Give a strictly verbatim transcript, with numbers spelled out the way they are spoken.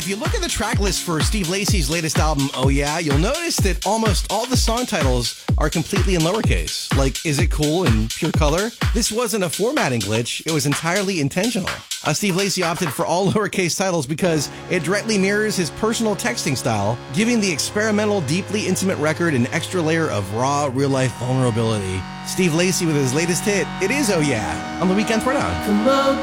If you look at the track list for Steve Lacy's latest album, Oh Yeah, you'll notice that almost all the song titles are completely in lowercase. Like, Is It Cool in pure color? This wasn't a formatting glitch, it was entirely intentional. Uh, Steve Lacy opted for all lowercase titles because it directly mirrors his personal texting style, giving the experimental, deeply intimate record an extra layer of raw, real-life vulnerability. Steve Lacy with his latest hit, It Is Oh Yeah, on the Weekend Throwdown. Come on.